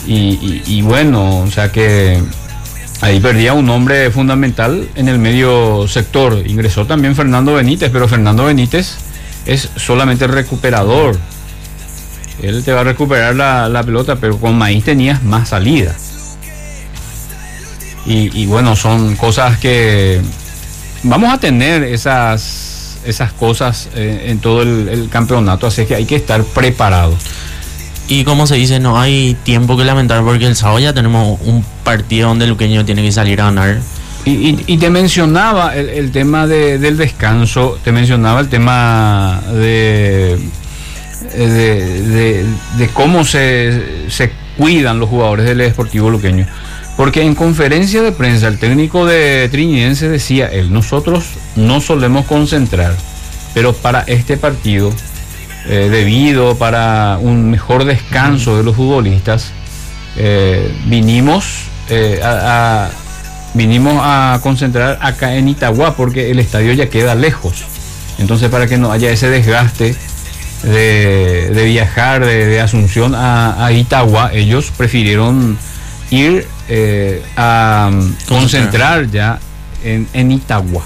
Y bueno, o sea que ahí perdía un hombre fundamental en el medio sector. Ingresó también Fernando Benítez, pero Fernando Benítez es solamente recuperador. Él te va a recuperar la pelota, pero con Maíz tenías más salida. Y bueno, son cosas que vamos a tener esas cosas en todo el campeonato, así que hay que estar preparado. Y como se dice, no hay tiempo que lamentar porque el sábado ya tenemos un partido donde el Luqueño tiene que salir a ganar. Y te mencionaba el tema del descanso, te mencionaba el tema de cómo se cuidan los jugadores del Sportivo Luqueño. Porque en conferencia de prensa el técnico de Trinidense decía nosotros no solemos concentrar, pero para este partido, debido para un mejor descanso de los futbolistas, vinimos a concentrar acá en Itagua porque el estadio ya queda lejos. Entonces, para que no haya ese desgaste de viajar de Asunción a Itagua, ellos prefirieron ir a concentrar ya en Itagua.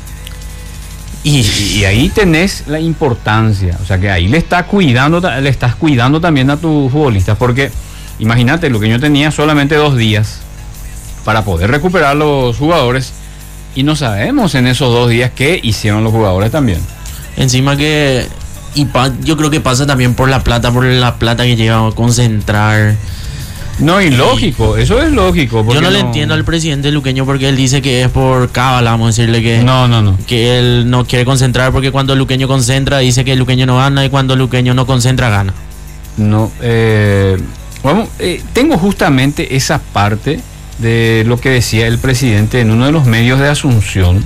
Y ahí tenés la importancia, o sea que ahí le estás cuidando también a tus futbolistas, porque imagínate, lo que yo tenía solamente 2 días para poder recuperar los jugadores y no sabemos en esos 2 días qué hicieron los jugadores también. Encima que yo creo que pasa también por la plata que llega a concentrar. No, y lógico, eso es lógico. Yo no le entiendo al presidente luqueño porque él dice que es por cábala, vamos a decirle que no. Que él no quiere concentrar porque cuando el luqueño concentra dice que el luqueño no gana y cuando el luqueño no concentra gana. No, tengo justamente esa parte de lo que decía el presidente en uno de los medios de Asunción,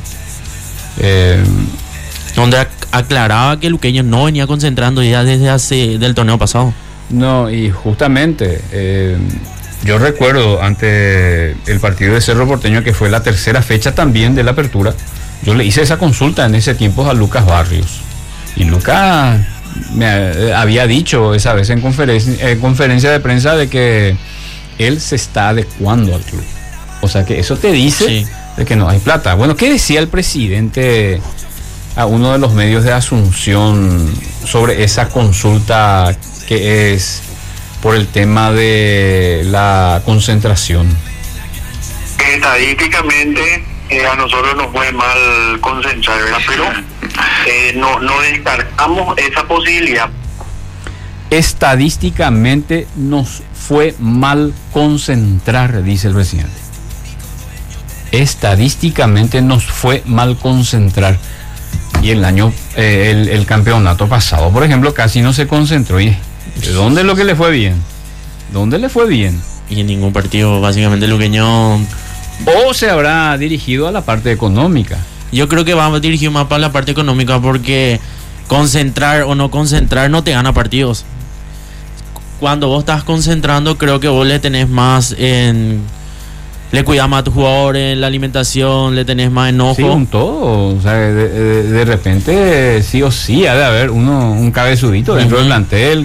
donde aclaraba que el luqueño no venía concentrando ya desde del torneo pasado. No, y justamente yo recuerdo ante el partido de Cerro Porteño, que fue la tercera fecha también de la apertura, yo le hice esa consulta en ese tiempo a Lucas Barrios, y Lucas me había dicho esa vez en conferencia de prensa de que él se está adecuando al club, o sea que eso te dice sí, de que no hay plata. Bueno, ¿qué decía el presidente a uno de los medios de Asunción sobre esa consulta que es por el tema de la concentración? Estadísticamente a nosotros nos fue mal concentrar, ¿verdad? Pero no descartamos esa posibilidad. Estadísticamente nos fue mal concentrar, dice el presidente. Estadísticamente nos fue mal concentrar. Y el campeonato pasado, por ejemplo, casi no se concentró. ¿Y dónde es lo que le fue bien? ¿Dónde le fue bien? Y en ningún partido, básicamente, el luqueño. ¿O se habrá dirigido a la parte económica? Yo creo que va dirigido más para la parte económica, porque concentrar o no concentrar no te gana partidos. Cuando vos estás concentrando, creo que vos le tenés más le cuidas más a tus jugadores, la alimentación, le tenés más enojo. Sí, un todo. O sea, de repente, sí o sí, ha de haber un cabezudito dentro del plantel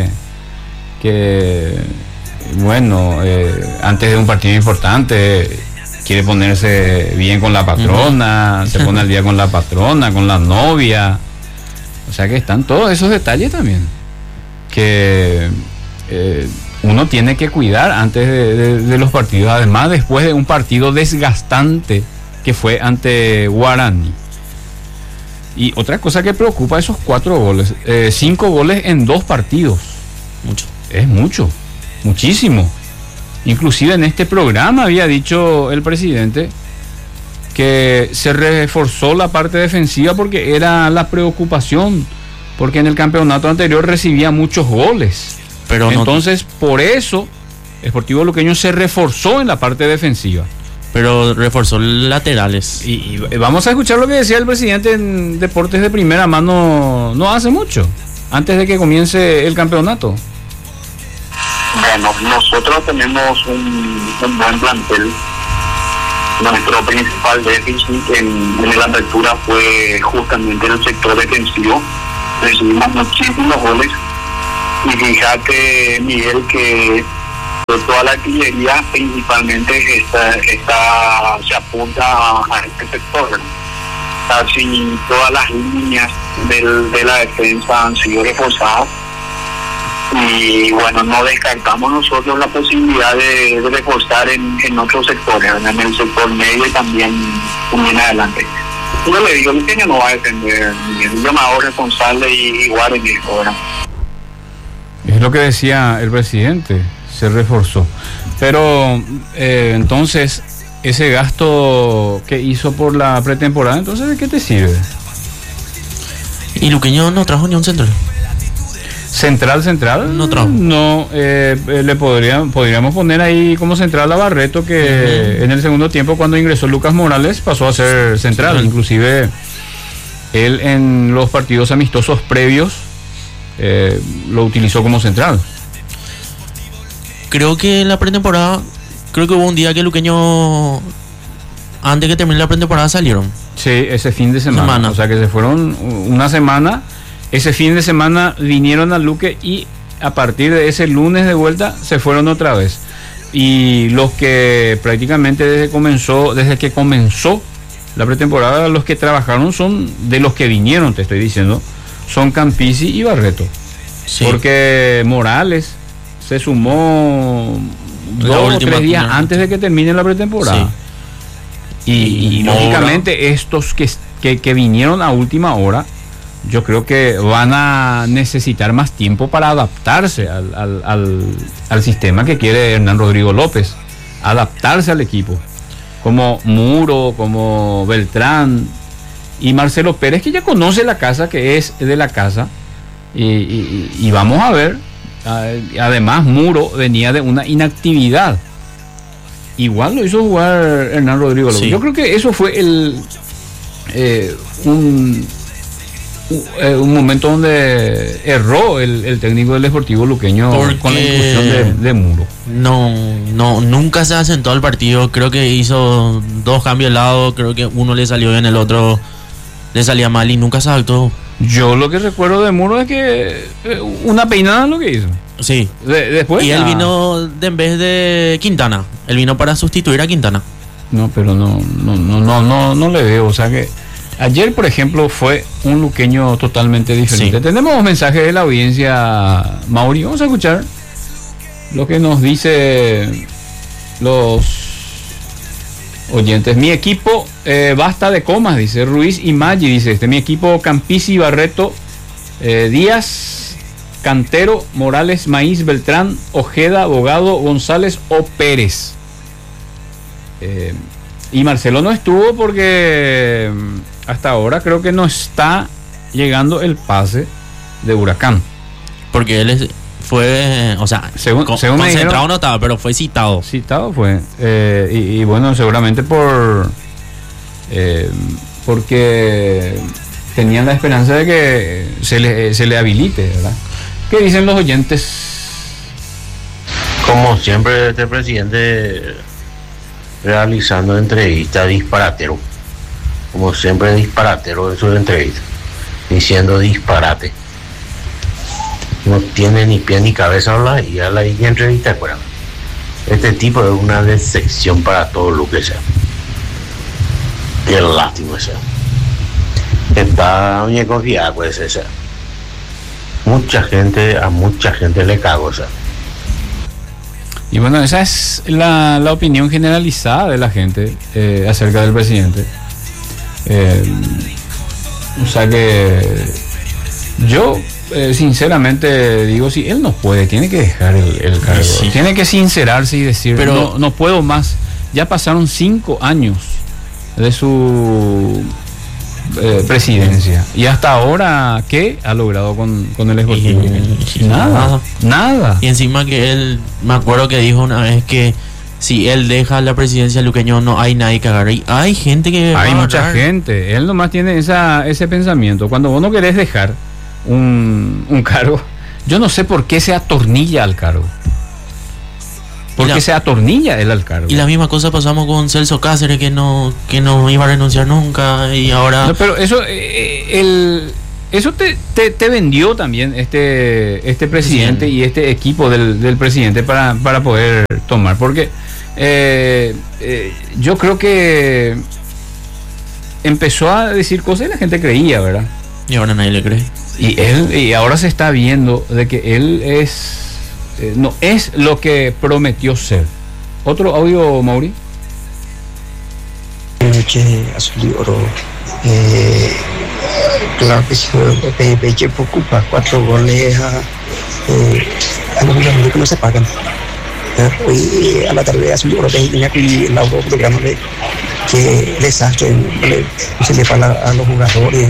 que bueno, antes de un partido importante quiere ponerse bien con la patrona, se pone al día con la patrona, con la novia. O sea que están todos esos detalles también que uno tiene que cuidar antes de los partidos, además después de un partido desgastante que fue ante Guaraní. Y otra cosa que preocupa, esos 4 goles, 5 goles en 2 partidos. Es muchísimo. Inclusive en este programa había dicho el presidente que se reforzó la parte defensiva porque era la preocupación, porque en el campeonato anterior recibía muchos goles. Pero entonces, por eso, Sportivo Luqueño se reforzó en la parte defensiva. Pero reforzó laterales. Y vamos a escuchar lo que decía el presidente en Deportes de Primera Mano no hace mucho, antes de que comience el campeonato. Bueno, nosotros tenemos un buen plantel. Nuestro principal déficit en la apertura fue justamente el sector defensivo. Recibimos muchísimos goles. Y fíjate, Miguel, que toda la artillería principalmente se apunta a este sector. Casi todas las líneas de la defensa han sido reforzadas y bueno, no descartamos nosotros la posibilidad de reforzar en otros sectores, en el sector medio y también en adelante. Yo le digo, Luqueño no va a defender, el llamado responsable y igual en eso, ¿verdad? Es lo que decía el presidente, se reforzó. Pero entonces, ese gasto que hizo por la pretemporada, entonces, ¿de qué te sirve? Y Luqueño no trajo ni un central. Central no trajo. No, le podríamos poner ahí como central a Barreto, que en el segundo tiempo, cuando ingresó Lucas Morales, pasó a ser central. Inclusive él en los partidos amistosos previos lo utilizó como central. Creo que en la pretemporada, creo que hubo un día que Luqueño, antes que termine la pretemporada, salieron. Sí, ese fin de semana. O sea que se fueron una semana. Ese fin de semana vinieron a Luque y a partir de ese lunes de vuelta se fueron otra vez. Y los que prácticamente desde que comenzó la pretemporada, los que trabajaron son de los que vinieron, te estoy diciendo, son Campisi y Barreto. Sí. Porque Morales se sumó 2 o 3 días antes de que termine la pretemporada. Sí. Y lógicamente estos que vinieron a última hora, yo creo que van a necesitar más tiempo para adaptarse al sistema que quiere Hernán Rodrigo López, adaptarse al equipo, como Muro, como Beltrán y Marcelo Pérez, que ya conoce la casa, que es de la casa, y vamos a ver. Además, Muro venía de una inactividad, igual lo hizo jugar Hernán Rodrigo López. Sí. Yo creo que eso fue un momento donde erró el técnico del Deportivo Luqueño con la inclusión de Muro. Nunca se asentó al partido. Creo que hizo 2 cambios de lado. Creo que uno le salió bien, el otro le salía mal y nunca se adaptó. Yo lo que recuerdo de Muro es que una peinada es lo que hizo. Sí. Después. Y él vino en vez de Quintana. Él vino para sustituir a Quintana. No, pero no le veo. O sea que ayer, por ejemplo, fue un luqueño totalmente diferente. Sí. Tenemos mensajes de la audiencia, Mauri. Vamos a escuchar lo que nos dice los oyentes. Mi equipo, basta de comas, dice Ruiz y Maggi, dice mi equipo: Campisi, Barreto, Díaz, Cantero, Morales, Maíz, Beltrán, Ojeda, Abogado, González o Pérez. Y Marcelo no estuvo porque hasta ahora creo que no está llegando el pase de Huracán. Porque él fue, o sea, según concentrado dijeron, no estaba, pero fue citado. Citado fue. Y bueno, seguramente porque tenían la esperanza de que se le habilite, ¿verdad? ¿Qué dicen los oyentes? Como siempre, este presidente realizando entrevistas disparatero, como siempre disparatero en sus entrevistas, diciendo disparate, no tiene ni pie ni cabeza hablar y a la entrevista. Bueno, este tipo es una decepción para todo lo que sea. Qué lástima sea. Está bien confiada, pues esa. A mucha gente le cago, o sea. Y bueno, esa es la opinión generalizada de la gente acerca del presidente. O sea que yo sinceramente digo, si él no puede, tiene que dejar el cargo. Sí. Tiene que sincerarse y decir, pero no puedo más. Ya pasaron 5 años de su presidencia y hasta ahora ¿qué ha logrado con el Esportivo? Nada. Y encima que él, me acuerdo que dijo una vez que si él deja la presidencia Luqueño no hay nadie que agarre. Hay gente que hay mucha gente. Él nomás tiene ese pensamiento. Cuando vos no querés dejar un cargo, yo no sé por qué se atornilla al cargo. Porque se atornilla él al cargo. Y la misma cosa pasamos con Celso Cáceres, que no iba a renunciar nunca, y ahora... No, pero eso, el eso te vendió también este presidente y este equipo del presidente para poder tomar, porque yo creo que empezó a decir cosas y la gente creía, ¿verdad? Y ahora nadie le cree. Y ahora se está viendo de que él no es lo que prometió ser. ¿Otro audio, Mauri? Noche azul y oro. Claro que sí, Peche preocupa 4 goles a los jugadores que no se pagan. Hoy a la tarde azul y oro tenía que el audio programa de que desastre, se le paga a los jugadores.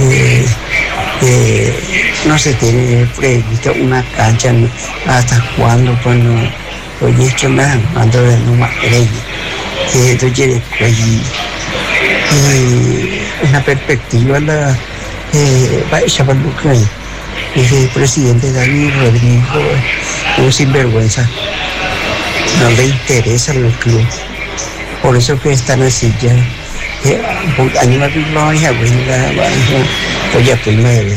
No se tiene previsto una cancha hasta cuándo, pues no. Oye, esto me mando de Numa Rey. Entonces, una perspectiva la va a echar el presidente Dani Rodrigo, un sinvergüenza, no le interesa al club, por eso que están así ya. Animal no hay abuela, voy a poner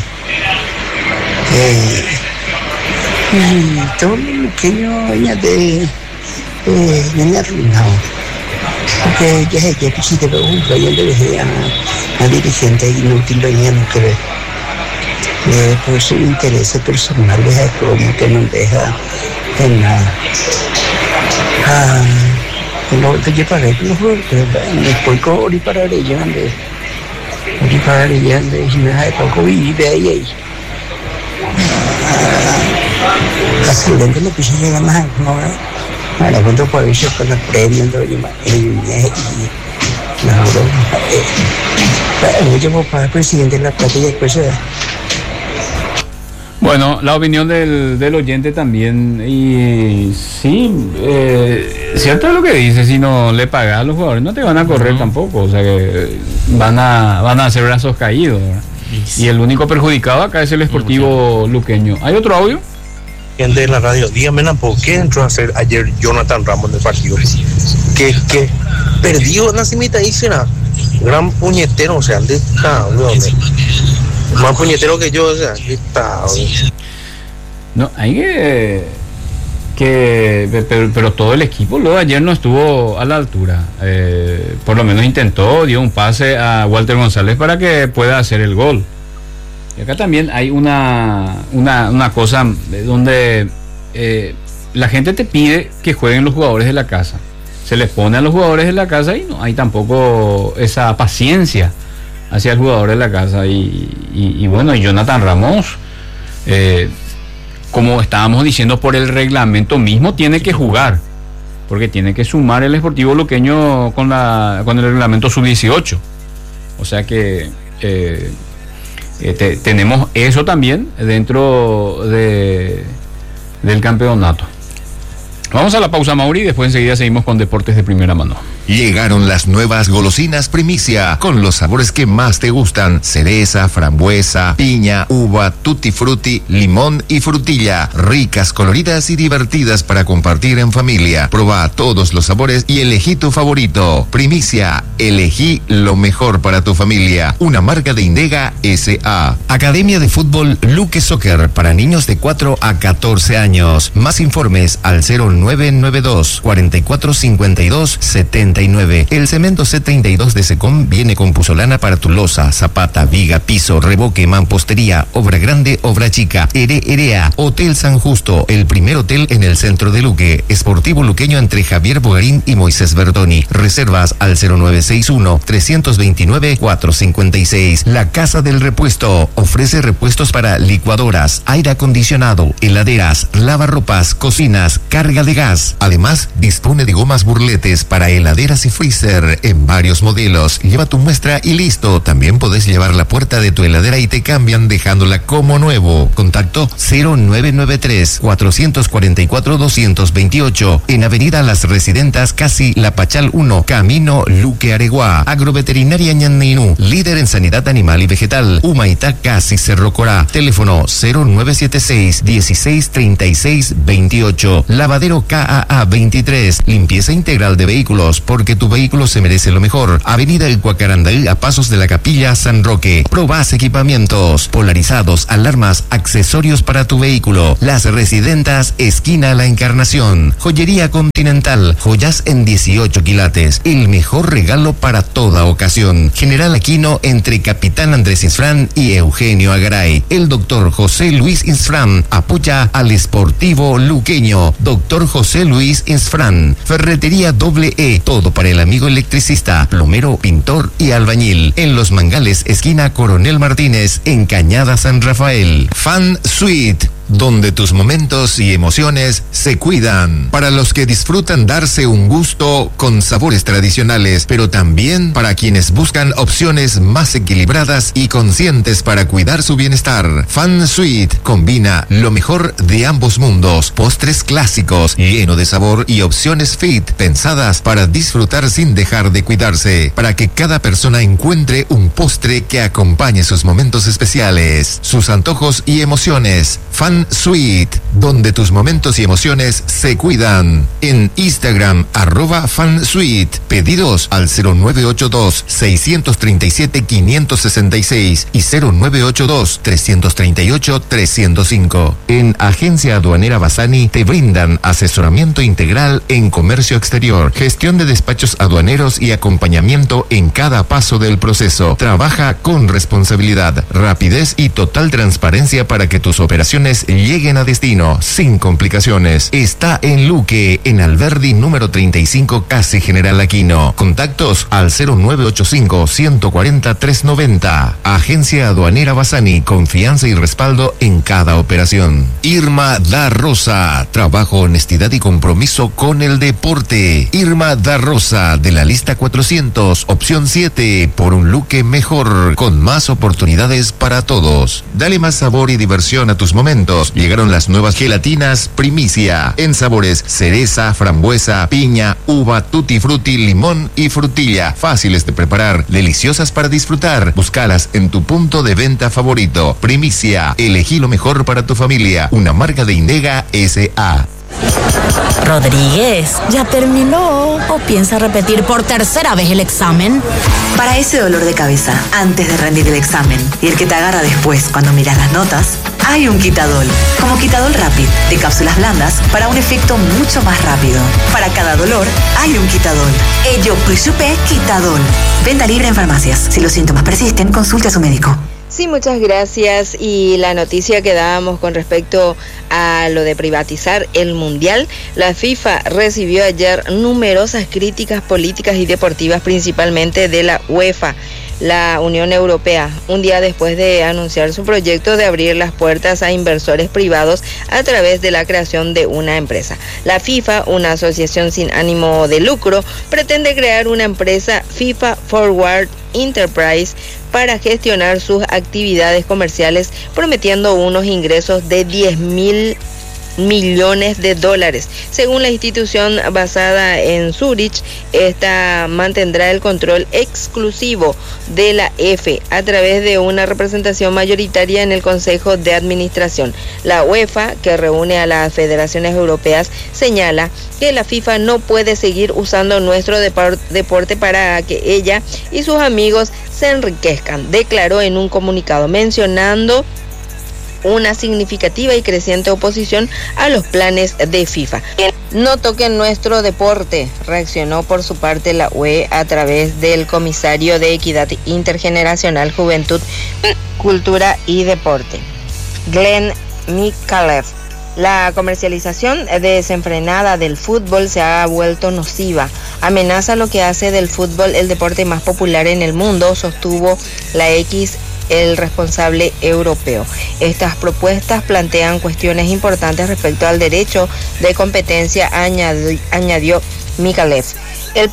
y todo lo que yo añade me ha arruinado. Porque ya que si te veo un yo le dejé a dirigente inútil venía no que ver. Por su interés personal deja como que no deja en nada. No te lleva a ver, no fue después con Ori para Arellande y me deja de poco y de ahí. Casi lento lo que se llega más, ¿no? Ahora cuando puedo ir con la premio y la llevo para el presidente de la plata y después Bueno, la opinión del oyente también, y sí, cierto es lo que dice, si no le pagas a los jugadores no te van a correr tampoco, o sea que van a hacer brazos caídos, ¿verdad? Y el único perjudicado acá es el Sportivo Luqueño. ¿Hay otro audio? De la radio, dígame, ¿por qué entró a hacer ayer Jonathan Ramos en el partido? Que perdió la cimita y será gran puñetero, o sea, ¿dónde está? Más puñetero que yo, o sea, ¿dónde está? No, hay pero todo el equipo luego ayer no estuvo a la altura. Por lo menos intentó, dio un pase a Walter González para que pueda hacer el gol. Y acá también hay una cosa donde la gente te pide que jueguen los jugadores de la casa. Se les pone a los jugadores de la casa y no hay tampoco esa paciencia hacia el jugador de la casa. Y bueno, Jonathan Ramos, como estábamos diciendo, por el reglamento mismo tiene que jugar, porque tiene que sumar el Sportivo Luqueño con el reglamento sub-18. O sea que tenemos eso también dentro del campeonato. Vamos a la pausa, Mauri, y después enseguida seguimos con deportes de primera mano. Llegaron las nuevas golosinas Primicia, con los sabores que más te gustan: cereza, frambuesa, piña, uva, tutti frutti, limón y frutilla. Ricas, coloridas y divertidas para compartir en familia. Proba todos los sabores y elegí tu favorito. Primicia, elegí lo mejor para tu familia. Una marca de Indega S.A. Academia de Fútbol Luque Soccer para niños de 4 a 14 años. Más informes al 0992 4452 70. El cemento C32 de Secom viene con puzolana para tu losa, zapata, viga, piso, revoque, mampostería, obra grande, obra chica. Herea, Hotel San Justo, el primer hotel en el centro de Luque. Sportivo Luqueño entre Javier Bogarín y Moisés Bertoni. Reservas al 0961 329 456. La Casa del Repuesto ofrece repuestos para licuadoras, aire acondicionado, heladeras, lavarropas, cocinas, carga de gas. Además, dispone de gomas burletes para heladeras y freezer en varios modelos. Lleva tu muestra y listo. También podés llevar la puerta de tu heladera y te cambian dejándola como nuevo. Contacto 0993 444 228 en Avenida Las Residentas, casi La Pachal 1, Camino Luque Areguá. Agroveterinaria Ñanninú, líder en sanidad animal y vegetal. Humaitá, casi Cerro Corá. Teléfono 0976 16 36 28. Lavadero KAA 23. Limpieza integral de vehículos. porque tu vehículo se merece lo mejor. Avenida El Cuacarandaí, a pasos de la Capilla San Roque. Probás equipamientos, polarizados, alarmas, accesorios para tu vehículo. Las Residentas, esquina La Encarnación. Joyería Continental, joyas en 18 quilates. El mejor regalo para toda ocasión. General Aquino, entre Capitán Andrés Isfrán y Eugenio Agaray. El doctor José Luis Isfrán apoya al Sportivo Luqueño. Doctor José Luis Isfrán. Ferretería E, todo para el amigo electricista, plomero, pintor y albañil. En Los Mangales, esquina Coronel Martínez, en Cañada San Rafael. Fan Suite, donde tus momentos y emociones se cuidan. Para los que disfrutan darse un gusto con sabores tradicionales, pero también para quienes buscan opciones más equilibradas y conscientes para cuidar su bienestar. Fan Suite combina lo mejor de ambos mundos. Postres clásicos, lleno de sabor, y opciones fit, pensadas para disfrutar sin dejar de cuidarse, para que cada persona encuentre un postre que acompañe sus momentos especiales, sus antojos y emociones. Fan Suite, donde tus momentos y emociones se cuidan. En Instagram, @fansuite. Pedidos al 0982-637-566 y 0982-338-305. En Agencia Aduanera Bassani te brindan asesoramiento integral en comercio exterior, gestión de despachos aduaneros y acompañamiento en cada paso del proceso. Trabaja con responsabilidad, rapidez y total transparencia para que tus operaciones lleguen a destino sin complicaciones. Está en Luque, en Alberdi número 35, casi General Aquino. Contactos al 0985-140-390. Agencia Aduanera Bassani, confianza y respaldo en cada operación. Irma da Rosa, trabajo, honestidad y compromiso con el deporte. Irma da Rosa, de la lista 400, opción 7, por un Luque mejor, con más oportunidades para todos. Dale más sabor y diversión a tus momentos. Llegaron las nuevas gelatinas Primicia, en sabores cereza, frambuesa, piña, uva, tutti frutti, limón y frutilla. Fáciles de preparar, deliciosas para disfrutar. Búscalas en tu punto de venta favorito. Primicia, elegí lo mejor para tu familia. Una marca de Indega S.A. Rodríguez, ¿ya terminó o piensa repetir por tercera vez el examen? Para ese dolor de cabeza, antes de rendir el examen, y el que te agarra después cuando miras las notas, hay un Quitadol. Como Quitadol Rapid, de cápsulas blandas, para un efecto mucho más rápido. Para cada dolor, hay un Quitadol. Ello Supe Quitadol. Venta libre en farmacias. Si los síntomas persisten, consulte a su médico. Sí, muchas gracias. Y la noticia que dábamos con respecto a lo de privatizar el Mundial, la FIFA recibió ayer numerosas críticas políticas y deportivas, principalmente de la UEFA, la Unión Europea, un día después de anunciar su proyecto de abrir las puertas a inversores privados a través de la creación de una empresa. La FIFA, una asociación sin ánimo de lucro, pretende crear una empresa FIFA Forward Enterprise para gestionar sus actividades comerciales, prometiendo unos ingresos de 10.000 millones de dólares. Según la institución basada en Zurich, esta mantendrá el control exclusivo de la F a través de una representación mayoritaria en el Consejo de Administración. La UEFA, que reúne a las federaciones europeas, señala que la FIFA no puede seguir usando nuestro deporte para que ella y sus amigos se enriquezcan, declaró en un comunicado, mencionando una significativa y creciente oposición a los planes de FIFA. No toquen nuestro deporte, reaccionó por su parte la UE a través del comisario de Equidad Intergeneracional, Juventud, Cultura y Deporte, Glenn Micallef. La comercialización desenfrenada del fútbol se ha vuelto nociva. Amenaza lo que hace del fútbol el deporte más popular en el mundo, sostuvo el responsable europeo. Estas propuestas plantean cuestiones importantes respecto al derecho de competencia, añadió Micallef. El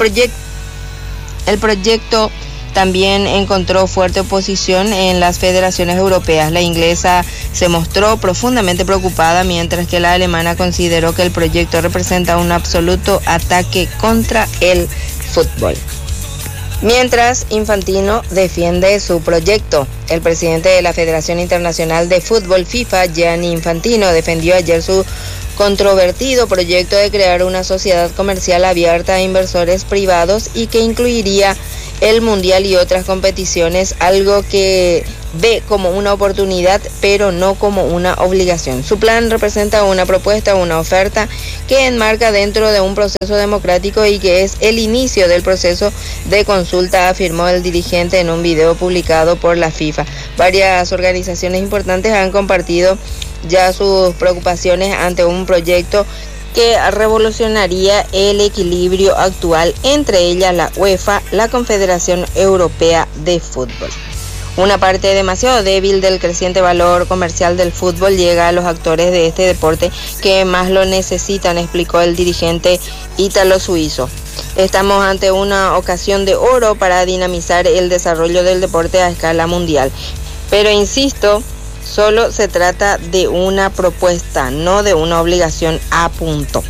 proyecto también encontró fuerte oposición en las federaciones europeas. La inglesa se mostró profundamente preocupada, mientras que la alemana consideró que el proyecto representa un absoluto ataque contra el fútbol. Mientras, Infantino defiende su proyecto. El presidente de la Federación Internacional de Fútbol, FIFA, Gianni Infantino, defendió ayer su controvertido proyecto de crear una sociedad comercial abierta a inversores privados y que incluiría el Mundial y otras competiciones, algo que ve como una oportunidad pero no como una obligación. Su plan representa una propuesta, una oferta que enmarca dentro de un proceso democrático y que es el inicio del proceso de consulta, afirmó el dirigente en un video publicado por la FIFA. Varias organizaciones importantes han compartido ya sus preocupaciones ante un proyecto que revolucionaría el equilibrio actual, entre ellas la UEFA, la Confederación Europea de Fútbol. Una parte demasiado débil del creciente valor comercial del fútbol llega a los actores de este deporte que más lo necesitan, explicó el dirigente ítalo-suizo. Estamos ante una ocasión de oro para dinamizar el desarrollo del deporte a escala mundial. Pero insisto, solo se trata de una propuesta, no de una obligación, apuntó.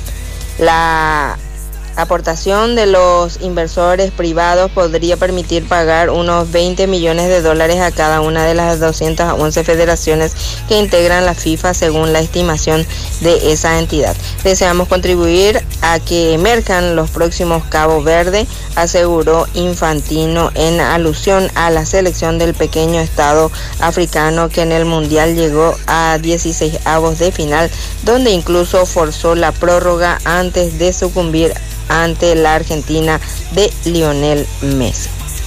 La aportación de los inversores privados podría permitir pagar unos $20 millones a cada una de las 211 federaciones que integran la FIFA, según la estimación de esa entidad. Deseamos contribuir a que emerjan los próximos Cabo Verde, aseguró Infantino en alusión a la selección del pequeño estado africano que en el Mundial llegó a 16avos de final, donde incluso forzó la prórroga antes de sucumbir ante la Argentina de Lionel Messi.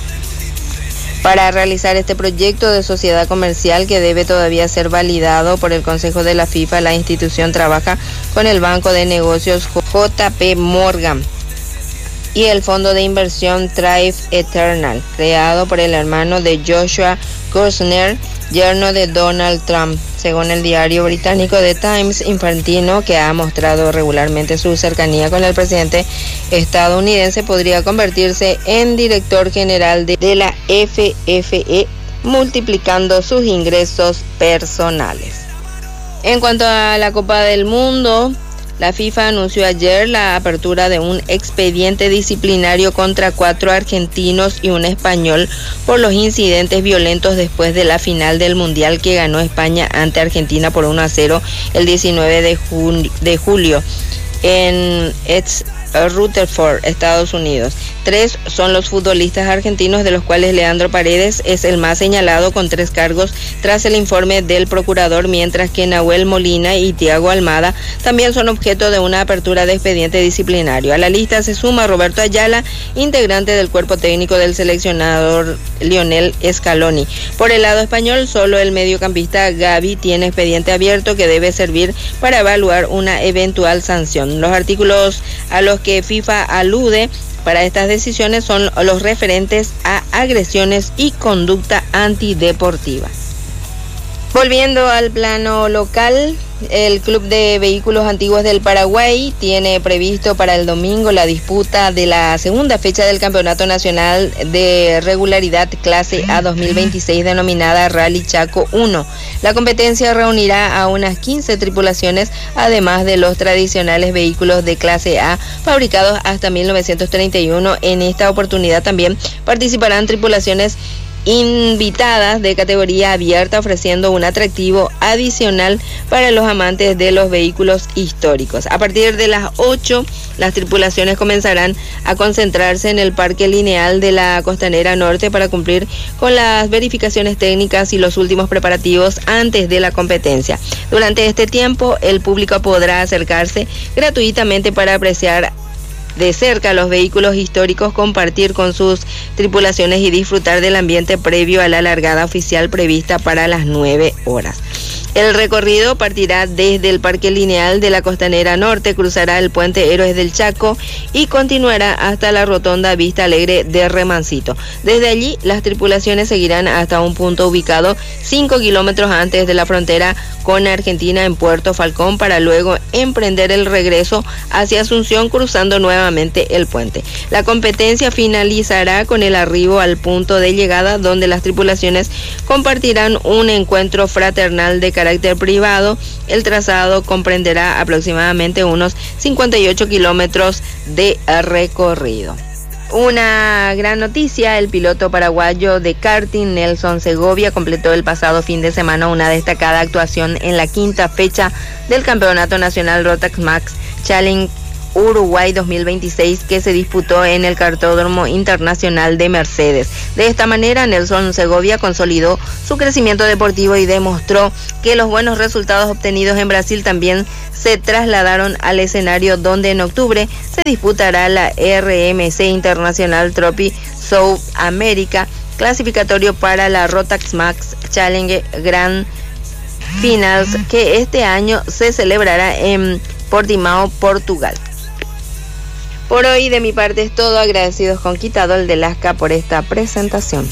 Para realizar este proyecto de sociedad comercial, que debe todavía ser validado por el Consejo de la FIFA, la institución trabaja con el banco de negocios JP Morgan y el fondo de inversión Thrive Eternal, creado por el hermano de Joshua Kushner, yerno de Donald Trump. Según el diario británico The Times, Infantino, que ha mostrado regularmente su cercanía con el presidente estadounidense, podría convertirse en director general de la FFE, multiplicando sus ingresos personales. En cuanto a la Copa del Mundo, la FIFA anunció ayer la apertura de un expediente disciplinario contra 4 argentinos y un español por los incidentes violentos después de la final del Mundial que ganó España ante Argentina por 1-0 el 19 de julio en Rutherford, Estados Unidos. 3 son los futbolistas argentinos, de los cuales Leandro Paredes es el más señalado con 3 cargos tras el informe del procurador, mientras que Nahuel Molina y Thiago Almada también son objeto de una apertura de expediente disciplinario. A la lista se suma Roberto Ayala, integrante del cuerpo técnico del seleccionador Lionel Scaloni. Por el lado español, solo el mediocampista Gavi tiene expediente abierto que debe servir para evaluar una eventual sanción. Los artículos a los que FIFA alude para estas decisiones son los referentes a agresiones y conducta antideportiva. Volviendo al plano local, el Club de Vehículos Antiguos del Paraguay tiene previsto para el domingo la disputa de la segunda fecha del Campeonato Nacional de Regularidad Clase A 2026, denominada Rally Chaco 1. La competencia reunirá a unas 15 tripulaciones, además de los tradicionales vehículos de Clase A fabricados hasta 1931. En esta oportunidad también participarán tripulaciones invitadas de categoría abierta, ofreciendo un atractivo adicional para los amantes de los vehículos históricos. A partir de las 8, las tripulaciones comenzarán a concentrarse en el Parque Lineal de la Costanera Norte para cumplir con las verificaciones técnicas y los últimos preparativos antes de la competencia. Durante este tiempo, el público podrá acercarse gratuitamente para apreciar de cerca los vehículos históricos, compartir con sus tripulaciones y disfrutar del ambiente previo a la largada oficial prevista para las 9 horas. El recorrido partirá desde el Parque Lineal de la Costanera Norte, cruzará el puente Héroes del Chaco y continuará hasta la rotonda Vista Alegre de Remancito. Desde allí, las tripulaciones seguirán hasta un punto ubicado 5 kilómetros antes de la frontera con Argentina, en Puerto Falcón, para luego emprender el regreso hacia Asunción, cruzando nuevamente el puente. La competencia finalizará con el arribo al punto de llegada, donde las tripulaciones compartirán un encuentro fraternal de carácter privado. El trazado comprenderá aproximadamente unos 58 kilómetros de recorrido. Una gran noticia, el piloto paraguayo de karting Nelson Segovia completó el pasado fin de semana una destacada actuación en la quinta fecha del Campeonato Nacional Rotax Max Challenge Uruguay 2026 que se disputó en el Cartódromo Internacional de Mercedes. De esta manera, Nelson Segovia consolidó su crecimiento deportivo y demostró que los buenos resultados obtenidos en Brasil también se trasladaron al escenario donde en octubre se disputará la RMC Internacional Trophy South America, clasificatorio para la Rotax Max Challenge Grand Finals, que este año se celebrará en Portimao, Portugal. Por hoy de mi parte es todo, agradecidos con Quitadol de Lasca por esta presentación.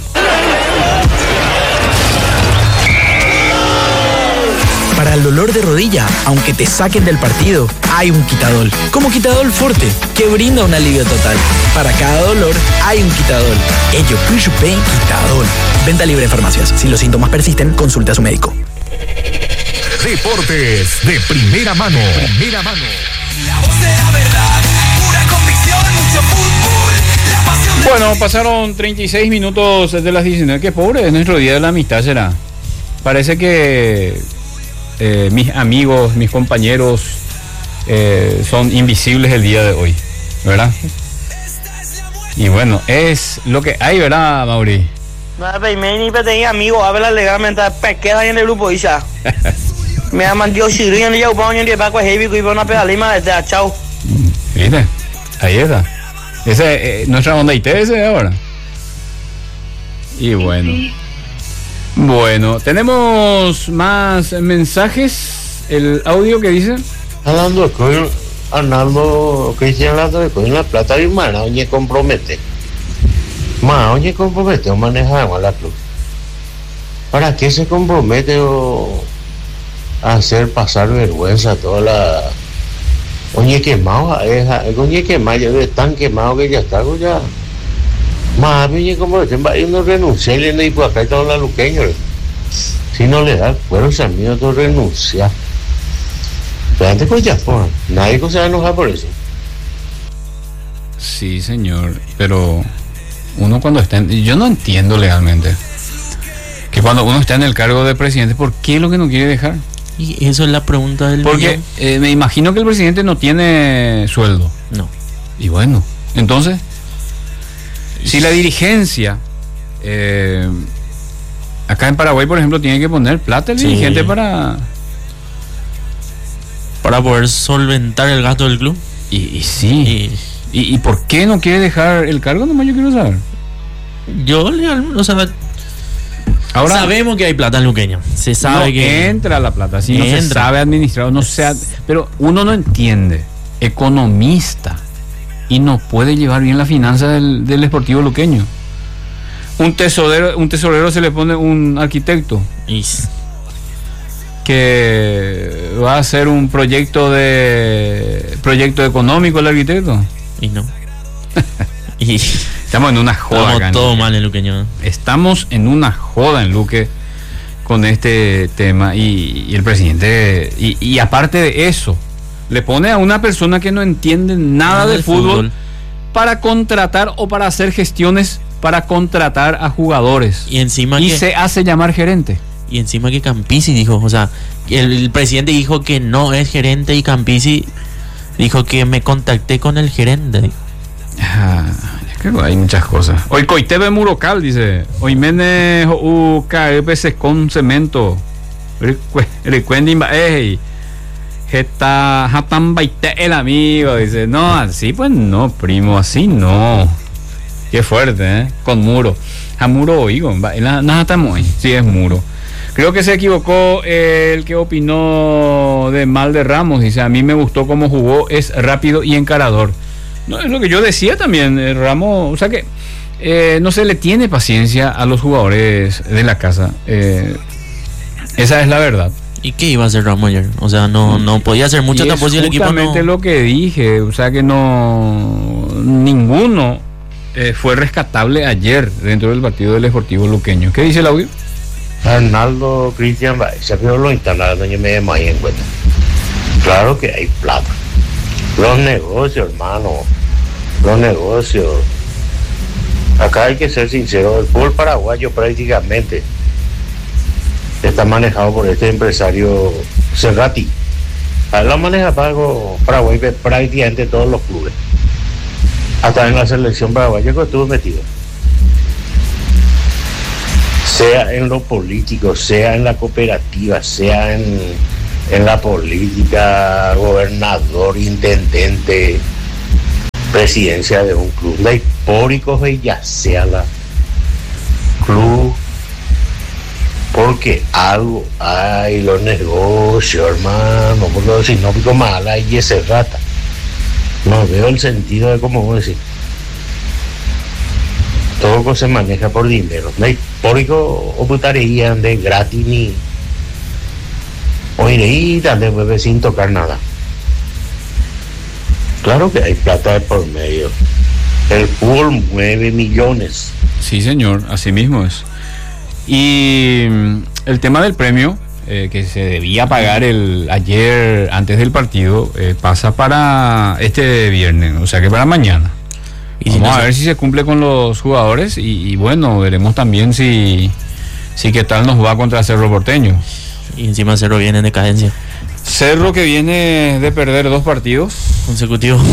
Para el dolor de rodilla, aunque te saquen del partido, hay un Quitadol. Como Quitadol Forte, que brinda un alivio total. Para cada dolor, hay un Quitadol. Ello, Quitadol. Venta libre en farmacias. Si los síntomas persisten, consulte a su médico. Deportes de primera mano. Primera mano. La voz de la verdad, pura convicción, mucho fútbol, la pasión. Bueno, pasaron 36 minutos de las 19. Qué pobre es nuestro día de la amistad, será. Parece que mis amigos, mis compañeros son invisibles el día de hoy, ¿verdad? Y bueno, es lo que hay, ¿verdad, Mauri? No, pero ni tenía amigos, habla legalmente, pequeña en el grupo y ya. Me llaman Dios y ríen y yo pongo en el banco heavy y una pedalima desde chao. ¿Viste? Ahí está. Ese nuestra onda IT ese ahora. Y bueno. Bueno, tenemos más mensajes. El audio que dice. Hablando de coin, Arnaldo Cristian hablando de coin la plata y mana, oye compromete. Oye compromete o maneja a la club. ¿Para qué se compromete o hacer pasar vergüenza a toda la oye quemado? Oye quemado, ya es tan quemado que ya está ya. Más oye compromete, no renuncia y le digo acá todos los luqueños. Si no le da fuerza mío, todo renuncia. Pero antes pues ya pues, nadie se va a enojar por eso. Sí, señor, pero uno cuando está yo no entiendo legalmente que cuando uno está en el cargo de presidente, ¿por qué es lo que no quiere dejar? Y eso es la pregunta del porque me imagino que el presidente no tiene sueldo. No. Y bueno, entonces si la dirigencia acá en Paraguay, por ejemplo, tiene que poner plata el dirigente para poder solventar el gasto del club. Y sí. ¿Y por qué no quiere dejar el cargo? Nomás yo quiero saber. O sea, ahora sabemos que hay plata en Luqueño. Se sabe no que entra la plata, si no se sabe administrar, no se pero uno no entiende, economista, y no puede llevar bien la finanza del Sportivo Luqueño. Un tesorero se le pone un arquitecto que va a hacer un proyecto económico el arquitecto. Y no. Estamos en una joda. Estamos todo mal en Luqueño. Estamos en una joda en Luque con este tema y el presidente y aparte de eso le pone a una persona que no entiende nada de fútbol para contratar o para hacer gestiones para contratar a jugadores y encima se hace llamar gerente. Y encima que Campisi dijo, o sea, el presidente dijo que no es gerente y Campisi dijo que me contacté con el gerente. Creo que hay muchas cosas. Hoy Coitebe Murocal dice, hoy mene KPC con cemento. Recuerden Jatan baite el amigo, dice, no, así pues no, primo, así no. Qué fuerte, con muro. A muro oigo, nada estamos ahí, sí es muro. Creo que se equivocó el que opinó de mal de Ramos, dice, a mí me gustó cómo jugó, es rápido y encarador. No, es lo que yo decía también, Ramos, o sea que no se le tiene paciencia a los jugadores de la casa. Esa es la verdad. ¿Y qué iba a hacer Ramos ayer? O sea, no podía hacer mucho tampoco si el equipo no... Justamente lo que dije, o sea que ninguno fue rescatable ayer dentro del partido del Sportivo Luqueño. ¿Qué dice el audio? Arnaldo Cristian se vio lo instalado, yo me más en cuenta. Claro que hay plata. Los negocios, hermano. Los negocios. Acá hay que ser sincero, el fútbol paraguayo prácticamente está manejado por este empresario Cerrati. Lo maneja Paraguay prácticamente todos los clubes. Hasta en la selección paraguaya que estuvo metido. Sea en lo político, sea en la cooperativa, sea en la política, gobernador, intendente, presidencia de un club. La históricos ya sea la club, porque algo hay, los negocios, hermano, porque si no pico mala y ese rata. No veo el sentido de cómo vos decís. Todo se maneja por dinero. No hay histórico o putaría de gratis ni oireíta de bebé sin tocar nada. Claro que hay plata de por medio. El fútbol mueve millones. Sí, señor, así mismo es. Y el tema del premio que se debía pagar ayer antes del partido pasa para este viernes, o sea que para mañana. Y vamos a ver si se cumple con los jugadores y bueno, veremos también si qué tal nos va contra Cerro Porteño. Y encima Cerro viene en decadencia. Cerro que viene de perder 2 partidos consecutivos.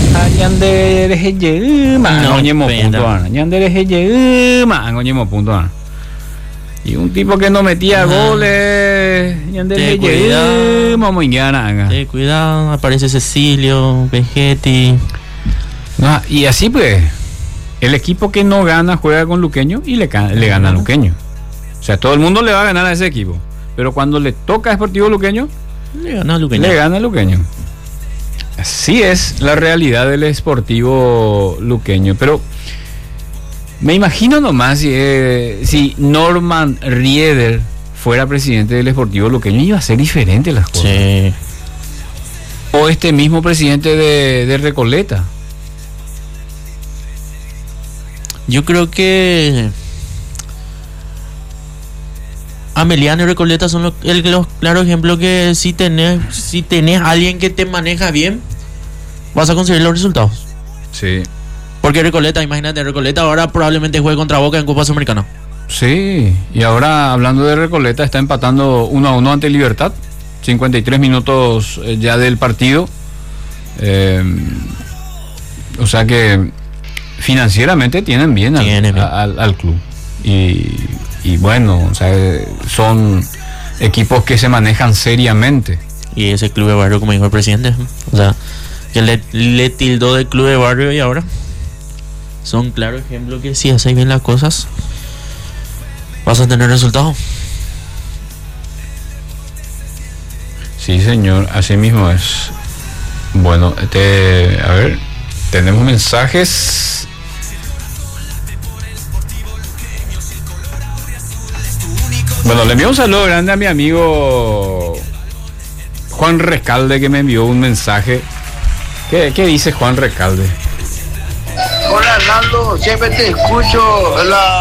Y un tipo que no metía goles. Cuidado, aparece Cecilio, Vegetti. No, y así pues, el equipo que no gana juega con Luqueño y le gana a Luqueño. O sea, todo el mundo le va a ganar a ese equipo. Pero cuando le toca a Sportivo Luqueño, le gana a Luqueño. Así es la realidad del Sportivo Luqueño. Pero me imagino nomás si Norman Rieder fuera presidente del Sportivo Luqueño, iba a ser diferente las cosas. Sí. O este mismo presidente de Recoleta. Yo creo que Ameliano y Recoleta son los claros ejemplos que si tenés alguien que te maneja bien, vas a conseguir los resultados. Sí. Porque Recoleta, imagínate, Recoleta ahora probablemente juegue contra Boca en Copa Sudamericana. Sí, y ahora hablando de Recoleta, está empatando 1-1 ante Libertad, 53 minutos ya del partido. O sea que financieramente tienen bien al club. Y bueno, o sea, son equipos que se manejan seriamente. Y ese club de barrio, como dijo el presidente, o sea, que le tildó de club de barrio y ahora son claro ejemplo que si haces bien las cosas vas a tener resultados. Sí, señor, así mismo es. Bueno, a ver, tenemos mensajes. Bueno, le envío un saludo grande a mi amigo Juan Recalde, que me envió un mensaje. ¿Qué dice Juan Recalde? Hola Hernando, siempre te escucho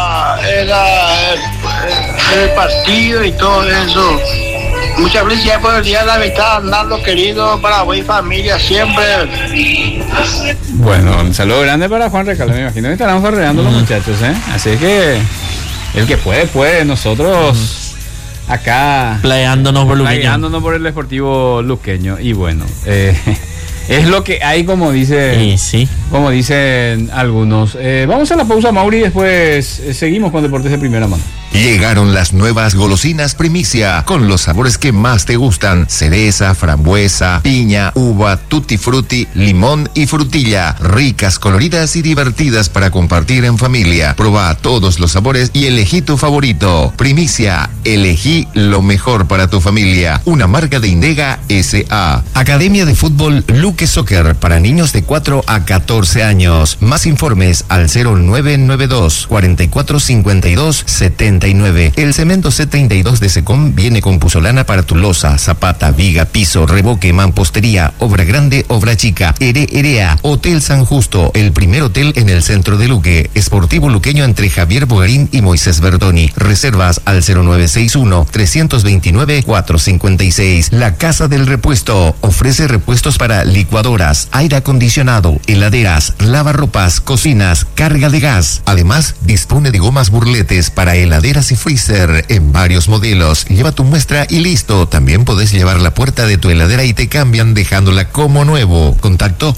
el partido y todo eso. Muchas felicidades por el día de la amistad, Hernando querido, para Paraguay familia siempre. Bueno, un saludo grande para Juan Recalde, me imagino que estarán farreando los muchachos, Así que el que puede, nosotros acá playándonos por el Deportivo Luqueño. Y bueno, es lo que hay, como como dicen algunos. Vamos a la pausa, Mauri, y después seguimos con Deportes de Primera Mano. Llegaron las nuevas golosinas primicia con los sabores que más te gustan: cereza, frambuesa, piña, uva, tutti frutti, limón y frutilla. Ricas, coloridas y divertidas para compartir en familia. Proba todos los sabores y elegí tu favorito. Primicia, elegí lo mejor para tu familia. Una marca de Indega S.A. Academia de Fútbol Luque Soccer para niños de 4 a 14 años. Más informes al 0992 4452 79. El cemento C32 de Secom viene con puzolana para tu losa, zapata, viga, piso, revoque, mampostería, obra grande, obra chica. Erea, Hotel San Justo, el primer hotel en el centro de Luque. Esportivo Luqueño entre Javier Bogarín y Moisés Bertoni. Reservas al 0961 329 456. La Casa del Repuesto ofrece repuestos para licuadoras, aire acondicionado, heladeras, lavarropas, cocinas, carga de gas. Además, dispone de gomas burletes para heladeras y freezer en varios modelos. Lleva tu muestra y listo. También podés llevar la puerta de tu heladera y te cambian dejándola como nuevo. Contacto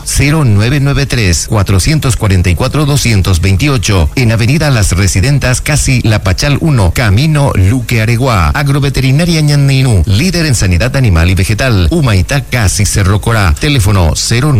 0993 444 228 en Avenida Las Residentas, casi La Pachal 1, Camino Luque Areguá. Agroveterinaria Ñanninú, líder en sanidad animal y vegetal. Humaitá, casi Cerro Corá. Teléfono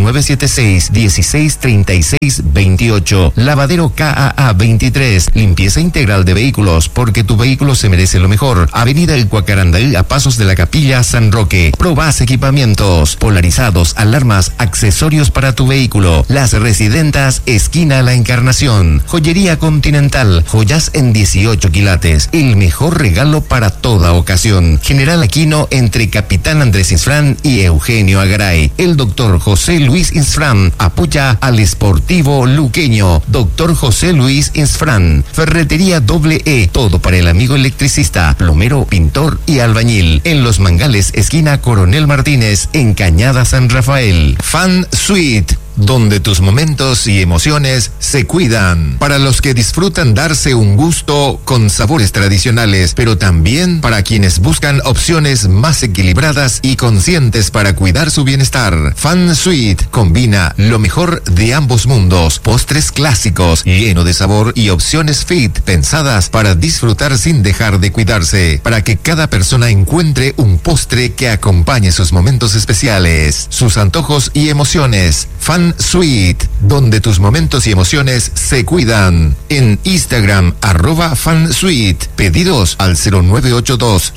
0976 16 36 28. Lavadero KAA 23. Limpieza integral de vehículos, porque tu vehículo se merece lo mejor. Avenida El Cuacarandaí, a pasos de la Capilla San Roque. Probás equipamientos, polarizados, alarmas, accesorios para tu vehículo. Las Residentas, esquina La Encarnación. Joyería Continental, joyas en 18 quilates. El mejor regalo para toda ocasión. General Aquino, entre Capitán Andrés Insfrán y Eugenio Agaray. El doctor José Luis Insfrán apoya al Sportivo Luqueño. Doctor José Luis Insfrán. Ferretería E, todo para el amigo electricista, plomero, pintor y albañil. En Los Mangales, esquina Coronel Martínez, en Cañada San Rafael. Fan Suite, donde tus momentos y emociones se cuidan. Para los que disfrutan darse un gusto con sabores tradicionales, pero también para quienes buscan opciones más equilibradas y conscientes para cuidar su bienestar. Fan Suite combina lo mejor de ambos mundos. Postres clásicos, lleno de sabor, y opciones fit, pensadas para disfrutar sin dejar de cuidarse, para que cada persona encuentre un postre que acompañe sus momentos especiales, sus antojos y emociones. Fan Suite, donde tus momentos y emociones se cuidan. En Instagram, @fansuite. Pedidos al 0982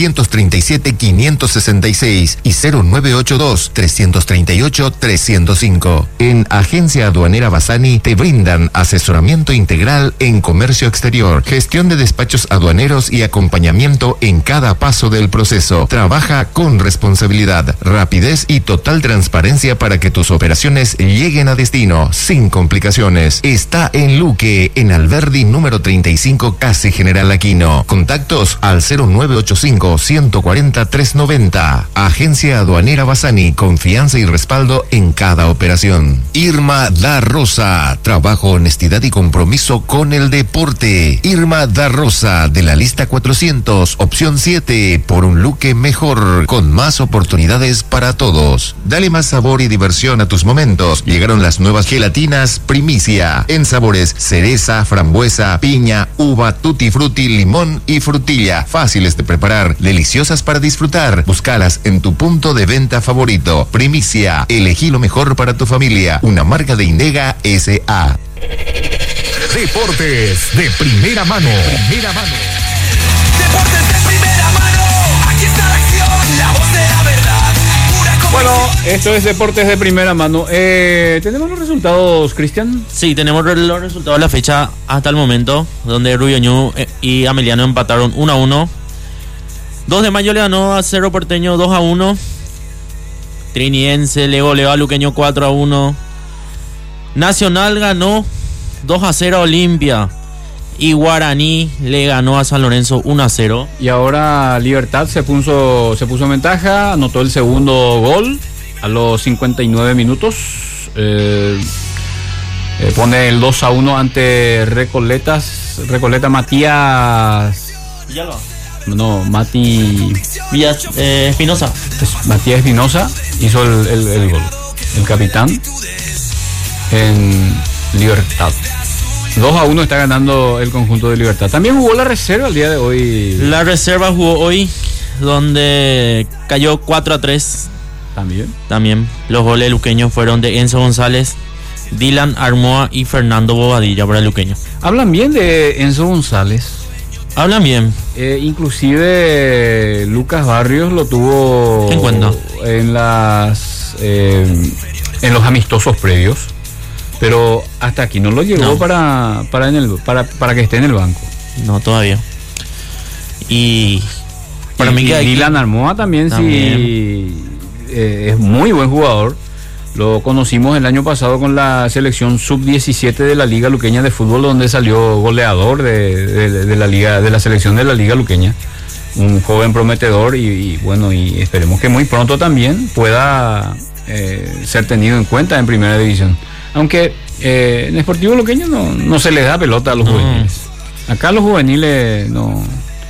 637 566 y 0982 338 305. En Agencia Aduanera Bassani te brindan asesoramiento integral en comercio exterior, gestión de despachos aduaneros y acompañamiento en cada paso del proceso. Trabaja con responsabilidad, rapidez y total transparencia para que tus operaciones lleguen a destino sin complicaciones. Está en Luque, en Alberdi número 35, casi General Aquino. Contactos al 0985 140 390. Agencia Aduanera Bassani, confianza y respaldo en cada operación. Irma da Rosa, trabajo, honestidad y compromiso con el deporte. Irma da Rosa, de la lista 400, opción 7, por un Luque mejor, con más oportunidades para todos. Dale más sabor y diversión a tus momentos. Llegaron las nuevas gelatinas Primicia, en sabores cereza, frambuesa, piña, uva, tutti frutti, limón y frutilla. Fáciles de preparar, deliciosas para disfrutar. Búscalas en tu punto de venta favorito. Primicia, elegí lo mejor para tu familia. Una marca de Indega S.A. Deportes de primera mano. Deportes de primera mano. Aquí está la acción, la voz de la verdad. Bueno, esto es Deportes de primera mano. ¿Tenemos los resultados, Cristian? Sí, tenemos los resultados de la fecha hasta el momento, donde Rubioñú y Ameliano empataron 1-1. 2 de Mayo le ganó a Cerro Porteño 2-1. Triniense le goleó a Luqueño 4-1. Nacional ganó 2-0 a Olimpia. Y Guaraní le ganó a San Lorenzo 1-0. Y ahora Libertad se puso en ventaja, anotó el segundo gol a los 59 minutos. Pone el 2-1 ante Recoleta Matías. Villalba. No, Mati Espinosa. Matías Espinosa hizo el gol. El capitán en Libertad. 2-1 está ganando el conjunto de Libertad. También jugó la reserva el día de hoy. La reserva jugó hoy, donde cayó 4-3. También. Los goles luqueños fueron de Enzo González, Dylan Armoa y Fernando Bobadilla para el luqueño. Hablan bien de Enzo González. Hablan bien. Inclusive Lucas Barrios lo tuvo en cuenta en los amistosos previos. Pero hasta aquí no lo llegó para que esté en el banco. No, todavía. Y para mí que Dylan Armoa también. Sí, es muy buen jugador. Lo conocimos el año pasado con la selección sub-17 de la Liga Luqueña de Fútbol, donde salió goleador de la liga, de la selección de la Liga Luqueña. Un joven prometedor y bueno, y esperemos que muy pronto también pueda ser tenido en cuenta en primera división. Aunque en Sportivo Luqueño no se les da pelota a los juveniles. Acá los juveniles no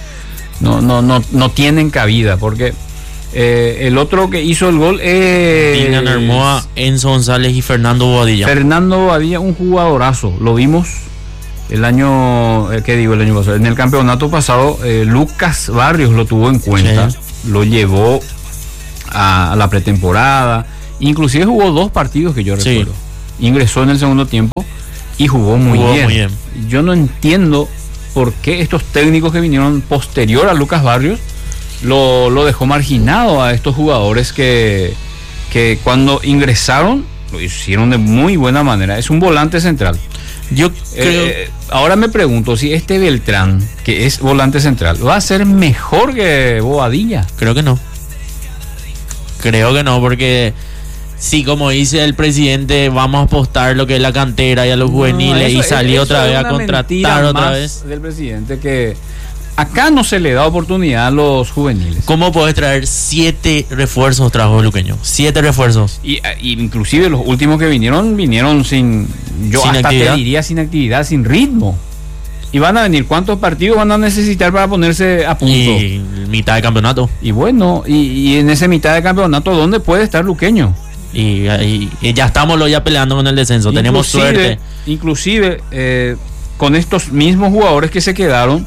tienen cabida, porque el otro que hizo el gol es Digan Armoa, Enzo González y Fernando Bobadilla. Fernando Bobadilla, un jugadorazo. Lo vimos el año pasado. En el campeonato pasado, Lucas Barrios lo tuvo en cuenta. Sí. Lo llevó a la pretemporada. Inclusive jugó 2 partidos que yo recuerdo. Ingresó en el segundo tiempo y jugó muy bien. Yo no entiendo por qué estos técnicos que vinieron posterior a Lucas Barrios lo dejó marginado a estos jugadores que cuando ingresaron lo hicieron de muy buena manera. Es un volante central. Yo creo... ahora me pregunto si este Beltrán, que es volante central, va a ser mejor que Bobadilla. Creo que no, porque sí, como dice el presidente, vamos a apostar lo que es la cantera y a los juveniles, y salió otra vez a contratar otra vez del presidente, que acá no se le da oportunidad a los juveniles. ¿Cómo podés traer 7 refuerzos trajo Luqueño? 7 refuerzos. Y inclusive los últimos que vinieron sin actividad. Te diría sin actividad, sin ritmo. Y van a venir, ¿cuántos partidos van a necesitar para ponerse a punto? Y mitad de campeonato. Y bueno, y en ese mitad de campeonato, ¿dónde puede estar Luqueño? Y ya estamos ya peleando con el descenso. Tenemos suerte. Inclusive con estos mismos jugadores que se quedaron,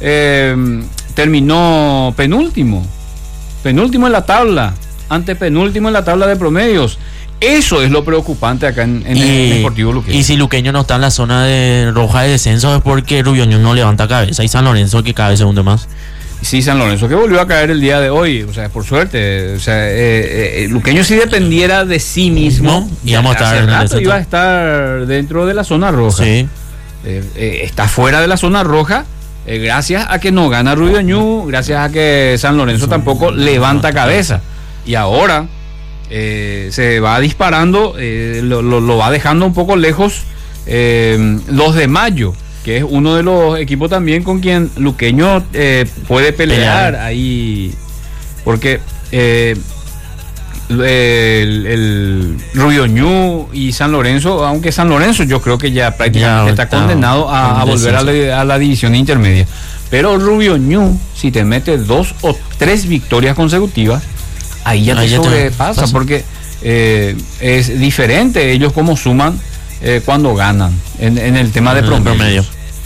terminó penúltimo en la tabla, antepenúltimo en la tabla de promedios. Eso es lo preocupante acá en el Deportivo Luqueño. Y si Luqueño no está en la zona de roja de descenso, es porque Rubioño no levanta cabeza, y San Lorenzo que cada vez se hunde más. Sí, San Lorenzo que volvió a caer el día de hoy, o sea, por suerte. O sea, Luqueño, si dependiera de sí mismo, íbamos iba a estar dentro de la zona roja. Sí. Está fuera de la zona roja, gracias a que no gana Rubioño, gracias a que San Lorenzo tampoco levanta cabeza. Y ahora se va disparando, lo va dejando un poco lejos los de Mayo, que es uno de los equipos también con quien Luqueño puede pelear ahí, porque el Rubioño y San Lorenzo, aunque San Lorenzo yo creo que ya prácticamente está condenado a volver a la división intermedia, pero Rubioño, si te mete 2 o 3 victorias consecutivas, ahí ya te sobrepasa, porque es diferente ellos como suman cuando ganan en el tema de promedio.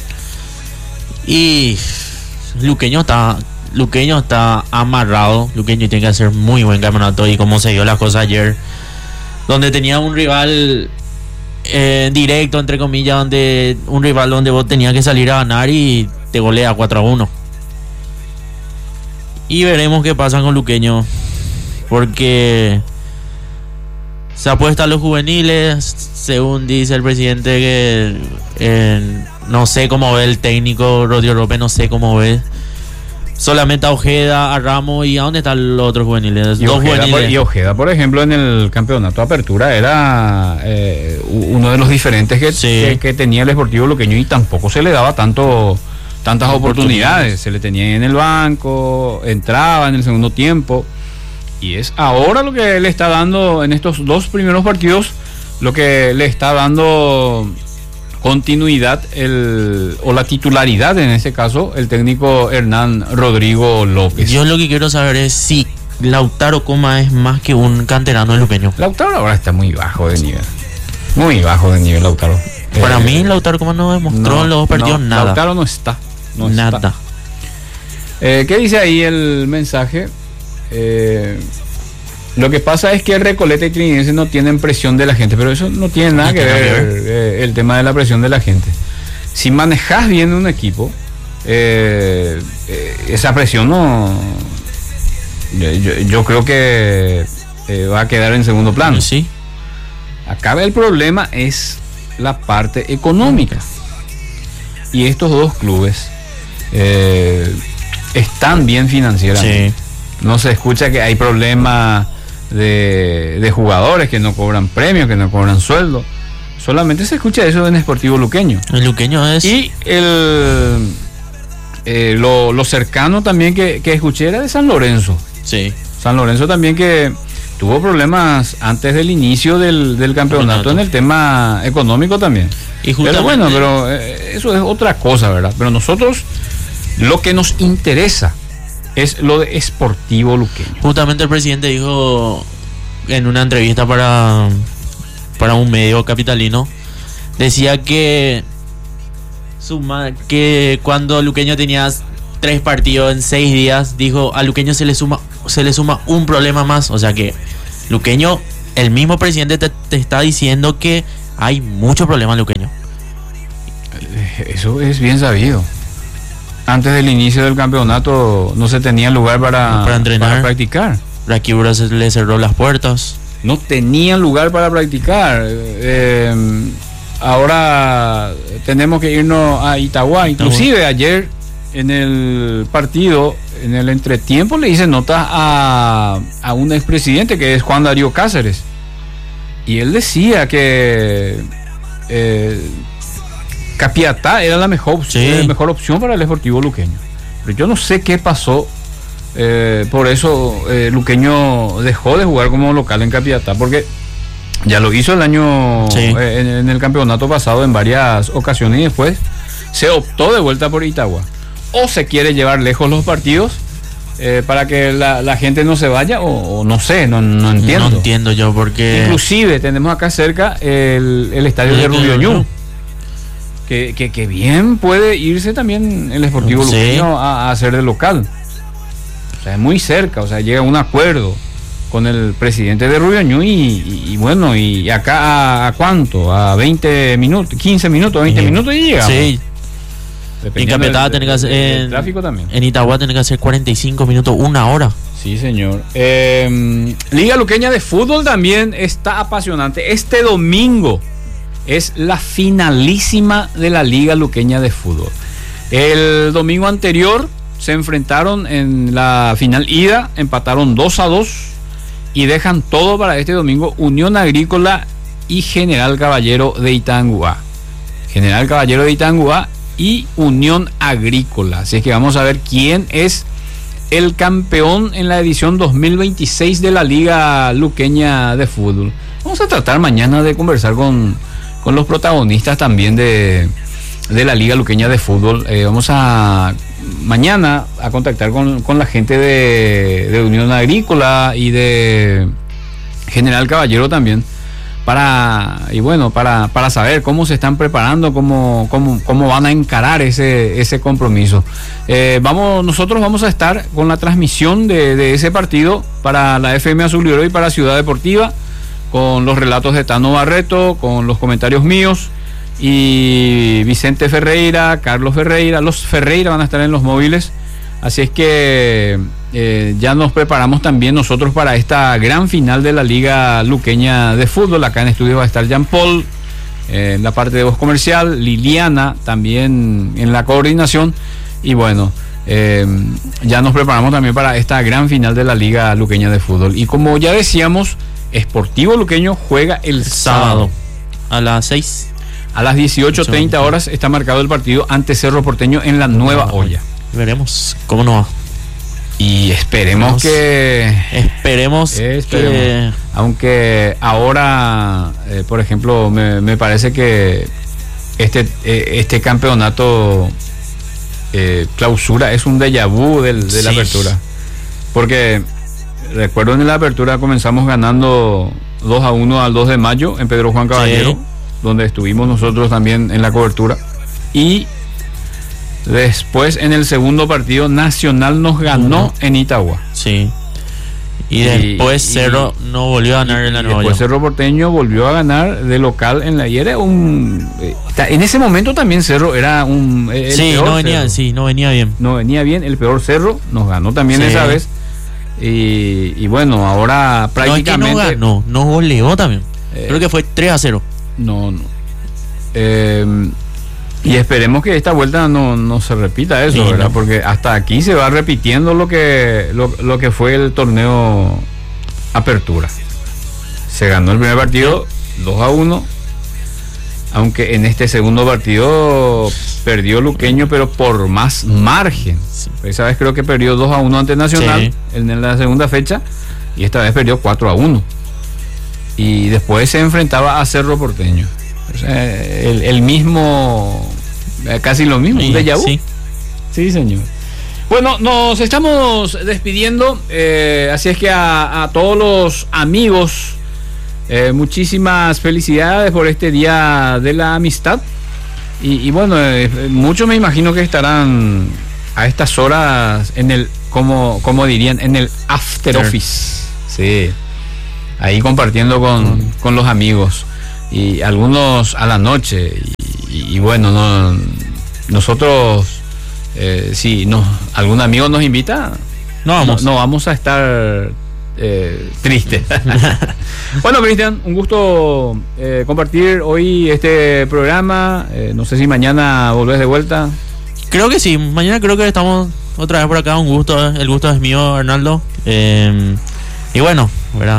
Y Luqueño está amarrado. Luqueño tiene que hacer muy buen campeonato, y como se dio las cosas ayer, donde tenía un rival directo, entre comillas, un rival donde vos tenías que salir a ganar y te golea 4-1. Y veremos qué pasa con Luqueño, porque se apuesta a los juveniles, según dice el presidente, que no sé cómo ve el técnico Rodrigo López, no sé cómo ve. Solamente a Ojeda, a Ramos, y ¿a dónde están los otros juveniles? Y Ojeda, por ejemplo, en el campeonato de apertura era uno de los diferentes que tenía el Sportivo Luqueño, y tampoco se le daba tantas oportunidades. Se le tenía en el banco, entraba en el segundo tiempo. Y es ahora lo que le está dando en estos 2 primeros partidos, lo que le está dando continuidad o la titularidad, en este caso, el técnico Hernán Rodrigo López. Yo lo que quiero saber es si Lautaro Coma es más que un canterano de Luqueño. Lautaro ahora está muy bajo de nivel. Muy bajo de nivel, Lautaro. Para mí, Lautaro Coma no demostró en los 2 partidos nada. Lautaro no está. Nada. ¿Qué dice ahí el mensaje? Lo que pasa es que Recoleta y Trinidense no tienen presión de la gente, pero eso no tiene nada que ver el tema de la presión de la gente. Si manejas bien un equipo, esa presión yo creo que va a quedar en segundo plano. Sí. Acá el problema es la parte económica, y estos 2 clubes están bien financieramente. Sí. No se escucha que hay problemas de jugadores que no cobran premios, que no cobran sueldo. Solamente se escucha eso en Sportivo Luqueño. El Luqueño es... Y lo cercano también que escuché era de San Lorenzo. Sí. San Lorenzo también, que tuvo problemas antes del inicio del campeonato en el tema económico también. Y pero bueno, pero eso es otra cosa, ¿verdad? Pero nosotros, lo que nos interesa es lo de Sportivo Luqueño. Justamente el presidente dijo en una entrevista para un medio capitalino, decía que cuando Luqueño tenía 3 partidos en 6 días, dijo, a Luqueño se le suma un problema más. O sea que Luqueño, el mismo presidente te está diciendo que hay mucho problema en Luqueño. Eso es bien sabido. Antes del inicio del campeonato no se tenía lugar para entrenar, para practicar. Raquibura se le cerró las puertas. No tenían lugar para practicar. Ahora tenemos que irnos a Itagua. Inclusive ayer en el partido, en el entretiempo, le hice notas a un expresidente que es Juan Darío Cáceres. Y él decía que Capiatá era la mejor opción para el Sportivo Luqueño. Pero yo no sé qué pasó. Por eso Luqueño dejó de jugar como local en Capiatá, porque ya lo hizo el año en el campeonato pasado en varias ocasiones, y después se optó de vuelta por Itagua. O se quiere llevar lejos los partidos para que la gente no se vaya, o no sé, no entiendo. No entiendo yo, porque inclusive tenemos acá cerca el estadio de Rubioñú, que bien puede irse también el Sportivo Luqueño a hacer de local. O sea, es muy cerca, o sea, llega a un acuerdo con el presidente de Rubioñú y bueno, y acá a cuánto, a 20 minutos, 15 minutos, 20 minutos y llegamos. Sí. En Capiatá tiene que hacer, el tráfico también. En Itagua tiene que hacer 45 minutos, 1 hora. Sí, señor. Liga Luqueña de Fútbol también está apasionante. Este domingo es la finalísima de la Liga Luqueña de Fútbol. El domingo anterior se enfrentaron en la final ida, empataron 2-2 y dejan todo para este domingo Unión Agrícola y General Caballero de Itanguá. General Caballero de Itanguá y Unión Agrícola. Así es que vamos a ver quién es el campeón en la edición 2026 de la Liga Luqueña de Fútbol. Vamos a tratar mañana de conversar con los protagonistas también de la Liga Luqueña de Fútbol. Vamos a mañana a contactar con la gente de Unión Agrícola y de General Caballero también, para saber cómo se están preparando, cómo van a encarar ese compromiso. Nosotros vamos a estar con la transmisión de ese partido para la FM Azul y Oro y para Ciudad Deportiva, con los relatos de Tano Barreto, con los comentarios míos, y Vicente Ferreira, Carlos Ferreira. Los Ferreira van a estar en los móviles. Así es que ya nos preparamos también nosotros para esta gran final de la Liga Luqueña de Fútbol. Acá en estudio va a estar Jean Paul en la parte de voz comercial, Liliana también en la coordinación, y bueno, ya nos preparamos también para esta gran final de la Liga Luqueña de Fútbol. Y como ya decíamos, Sportivo Luqueño juega el sábado a las 6. A las 18:30 horas está marcado el partido ante Cerro Porteño en la Nueva Olla. Veremos cómo nos va. Y esperemos que... Esperemos. Aunque ahora, por ejemplo, me parece que este campeonato clausura es un déjà vu de la apertura. Porque recuerdo en la apertura comenzamos ganando 2-1 al 2 de mayo en Pedro Juan Caballero, donde estuvimos nosotros también en la cobertura. Y después en el segundo partido Nacional nos ganó en Itagua. Sí. Y después Cerro no volvió a ganar en la Nueva Olla. Después Cerro Porteño volvió a ganar de local en la... Y era en ese momento también Cerro era un... no venía bien. No venía bien, el peor Cerro nos ganó también esa vez. Y bueno, ahora prácticamente... No goleó también. Creo que fue 3-0. No. Y esperemos que esta vuelta no se repita eso, ¿verdad? Porque hasta aquí se va repitiendo lo que fue el torneo Apertura. Se ganó el primer partido 2-1, aunque en este segundo partido perdió Luqueño, pero por más margen. Esa vez creo que perdió 2-1 ante Nacional en la segunda fecha, y esta vez perdió 4-1. Y después se enfrentaba a Cerro Porteño. O sea, el mismo, casi lo mismo, un déjà vu. Sí, señor. Bueno, nos estamos despidiendo, así es que a todos los amigos, muchísimas felicidades por este Día de la Amistad. Y bueno, muchos me imagino que estarán a estas horas en el, como dirían, en el after office. Sí, ahí compartiendo con los amigos, y algunos a la noche. Y bueno, nosotros, si algún amigo nos invita, no vamos a estar tristes. Bueno, Cristian, un gusto compartir hoy este programa. No sé si mañana volvés de vuelta. Creo que sí, mañana creo que estamos otra vez por acá. Un gusto, el gusto es mío, Arnaldo. Y bueno, ¿verdad?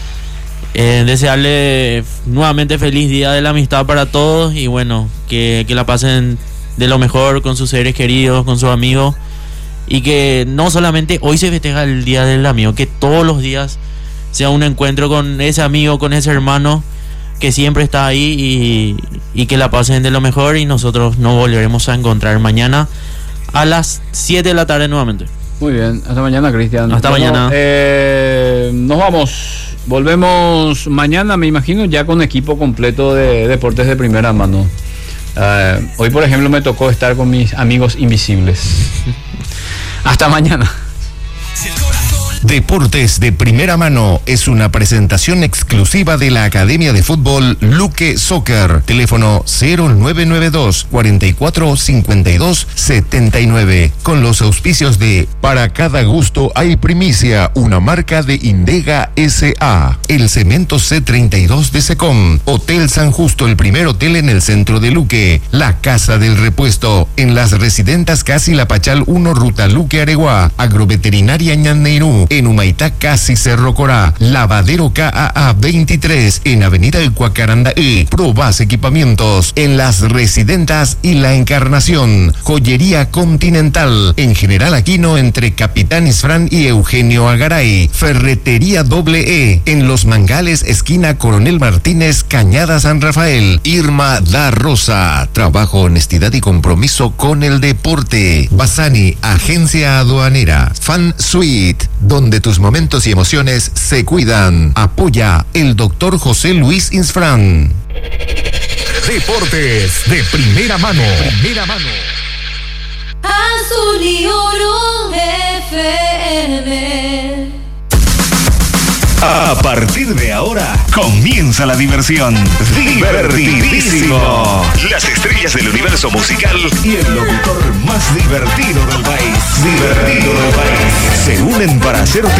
Desearle nuevamente feliz Día de la Amistad para todos, y bueno, que la pasen de lo mejor con sus seres queridos, con sus amigos, y que no solamente hoy se festeja el Día del Amigo, que todos los días sea un encuentro con ese amigo, con ese hermano que siempre está ahí, y que la pasen de lo mejor. Y nosotros nos volveremos a encontrar mañana a las 7 de la tarde nuevamente. Muy bien, hasta mañana, Cristian. Hasta mañana. Nos vamos. Volvemos mañana, me imagino, ya con equipo completo de deportes de primera mano. Hoy, por ejemplo, me tocó estar con mis amigos invisibles. Hasta mañana. Deportes de Primera Mano es una presentación exclusiva de la Academia de Fútbol Luque Soccer. Teléfono 0992 44 52 79. Con los auspicios de Para cada gusto hay primicia, una marca de Indega S.A. El Cemento C32 de Secom. Hotel San Justo, el primer hotel en el centro de Luque. La Casa del Repuesto. En las residentas Casi La Pachal 1, Ruta Luque Areguá. Agroveterinaria Ñanneirú. En Humaitá, Casi Cerro Corá. Lavadero KAA 23 en Avenida El Cuacaranda E. Probas Equipamientos en las Residentas y La Encarnación. Joyería Continental en General Aquino entre Capitán Isfrán y Eugenio Agaray. Ferretería E en Los Mangales, esquina Coronel Martínez, Cañada San Rafael. Irma da Rosa. Trabajo, honestidad y compromiso con el deporte. Basani, agencia aduanera. Fan Suite, donde tus momentos y emociones se cuidan. Apoya el doctor José Luis Insfrán. Deportes de primera mano. Primera mano. Azul y Oro FM. A partir de ahora comienza la diversión. Divertidísimo. Las estrellas del universo musical y el locutor más divertido del país. Se unen para hacerte